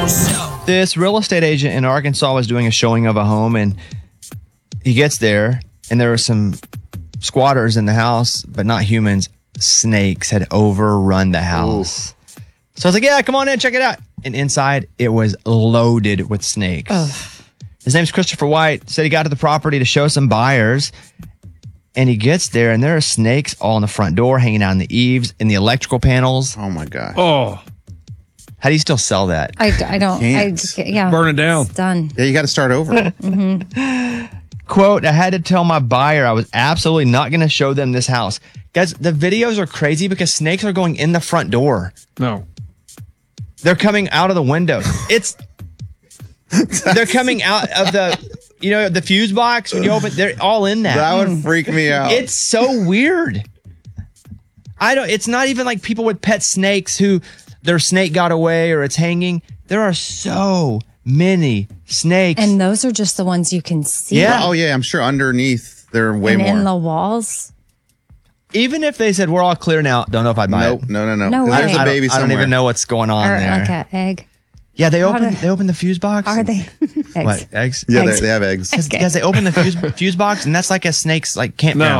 This real estate agent in Arkansas was doing a showing of a home, and he gets there, and there were some squatters in the house, but not humans. Snakes had overrun the house. Ooh. So I was like, yeah, come on in, check it out. And inside, it was loaded with snakes. Ugh. His name's Christopher White. Said he got to the property to show some buyers. And he gets there, and there are snakes all on the front door, hanging out on the eaves, in the electrical panels. Oh, my gosh. Oh. How do you still sell that? I don't. Yeah. Burn it down. It's done. Yeah, you got to start over. Quote, I had to tell my buyer I was absolutely not going to show them this house. Guys, the videos are crazy because snakes are going in the front door. No. They're coming out of the windows. They're coming out of the fuse box when you open. They're all in that. That would freak me out. It's so weird. It's not even like people with pet snakes who their snake got away or it's hanging. There are so many snakes. And those are just the ones you can see. Yeah. Oh, yeah. I'm sure underneath there are way and more. in the walls. Even if they said, we're all clear now, don't know if I'd buy it. No. No There's way. a baby I somewhere. don't even know what's going on Or there. like an egg. Yeah, they open the fuse box. Are they? Eggs. What, eggs? Yeah, Eggs. they have eggs. Because they open the fuse box, and that's like a snake's, like, campground.